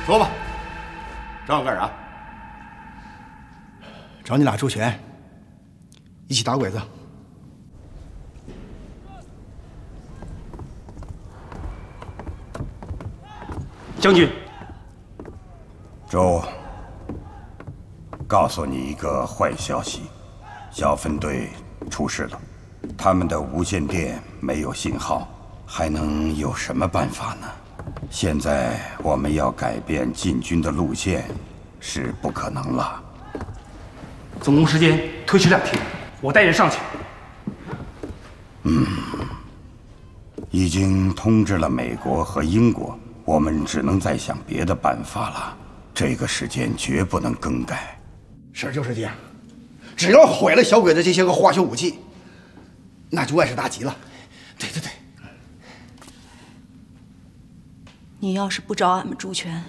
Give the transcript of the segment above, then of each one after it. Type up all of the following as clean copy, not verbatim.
说吧，找我干啥？ 找你俩周全，一起打鬼子。 将军， 周，告诉你一个坏消息，小分队出事了，他们的无线电没有信号，还能有什么办法呢？现在我们要改变进军的路线，是不可能了。 总攻时间推迟2天，我带人上去。 已经通知了美国和英国，我们只能再想别的办法了。这个时间绝不能更改。 事儿就是这样，只要毁了小鬼子这些个化学武器，那就万事大吉了。 对对对， 你要是不找俺们朱全，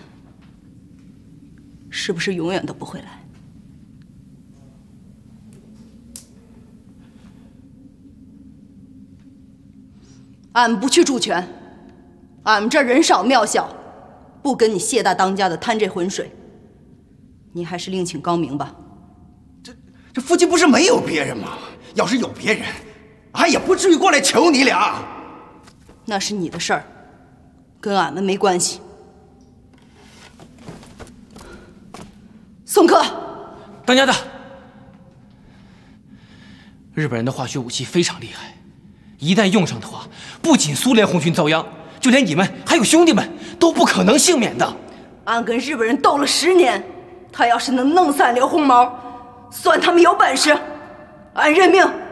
是不是永远都不会来？俺们不去朱全，俺们这人少庙小，不跟你谢大当家的贪这浑水。你还是另请高明吧。 这附近不是没有别人吗？要是有别人，俺也不至于过来求你俩。 那是你的事儿，跟俺们没关系。宋克， 当家的，日本人的化学武器非常厉害，一旦用上的话，不仅苏联红军遭殃，就连你们还有兄弟们都不可能幸免的。 俺跟日本人斗了10年。他要是能弄散刘红毛，算他们有本事，俺认命。